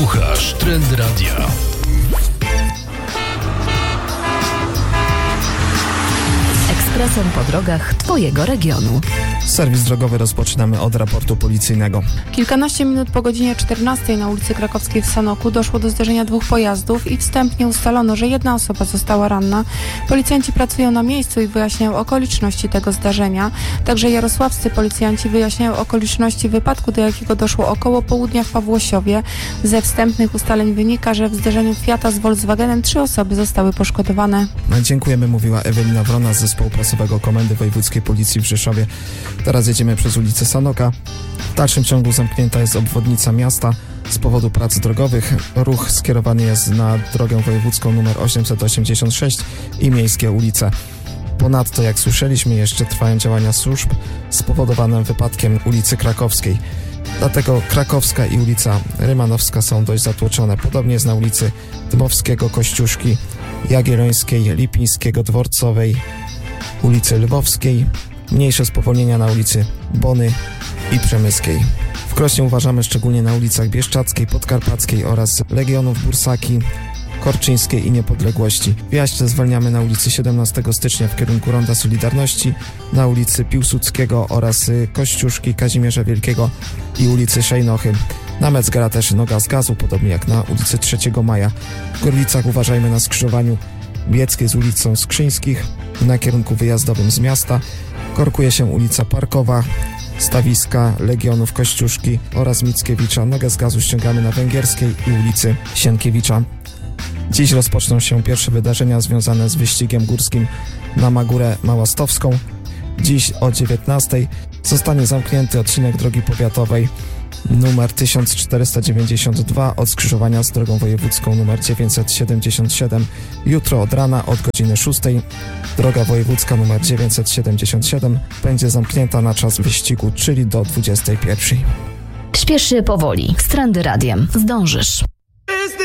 Słuchasz Trend Radia. Ekspresem po drogach Twojego regionu. Serwis drogowy rozpoczynamy od raportu policyjnego. Kilkanaście minut po godzinie 14 na ulicy Krakowskiej w Sanoku doszło do zderzenia dwóch pojazdów i wstępnie ustalono, że jedna osoba została ranna. Policjanci pracują na miejscu i wyjaśniają okoliczności tego zdarzenia. Także jarosławscy policjanci wyjaśniają okoliczności wypadku, do jakiego doszło około południa w Pawłosiowie. Ze wstępnych ustaleń wynika, że w zderzeniu Fiata z Volkswagenem 3 osoby zostały poszkodowane. Dziękujemy, mówiła Ewelina Wrona z zespołu prasowego Komendy Wojewódzkiej Policji w Rzeszowie. Teraz jedziemy przez ulicę Sanoka. W dalszym ciągu zamknięta jest obwodnica miasta z powodu prac drogowych. Ruch skierowany jest na drogę wojewódzką nr 886 i miejskie ulice. Ponadto, jak słyszeliśmy, jeszcze trwają działania służb spowodowane wypadkiem ulicy Krakowskiej. Dlatego Krakowska i ulica Rymanowska są dość zatłoczone. Podobnie jest na ulicy Dmowskiego, Kościuszki, Jagiellońskiej, Lipińskiego, Dworcowej, ulicy Lwowskiej. Mniejsze spowolnienia na ulicy Bony i Przemyskiej. W Krośnie uważamy szczególnie na ulicach Bieszczackiej, Podkarpackiej oraz Legionów, Bursaki, Korczyńskiej i Niepodległości. W Jaście zwalniamy na ulicy 17 stycznia w kierunku Ronda Solidarności, na ulicy Piłsudskiego oraz Kościuszki, Kazimierza Wielkiego i ulicy Szejnochy. Na Metzgera też noga z gazu, podobnie jak na ulicy 3 Maja. W Gorlicach uważajmy na skrzyżowaniu Bieckiej z ulicą Skrzyńskich na kierunku wyjazdowym z miasta. Korkuje się ulica Parkowa, Stawiska, Legionów, Kościuszki oraz Mickiewicza. Nogę z gazu ściągamy na Węgierskiej i ulicy Sienkiewicza. Dziś rozpoczną się pierwsze wydarzenia związane z wyścigiem górskim na Magórę Małastowską. Dziś o 19:00 zostanie zamknięty odcinek drogi powiatowej numer 1492 od skrzyżowania z drogą wojewódzką numer 977. Jutro od rana od godziny 6:00 droga wojewódzka numer 977 będzie zamknięta na czas wyścigu, czyli do 21:00. Śpiesz się powoli. Z Trendy Radiem. Zdążysz.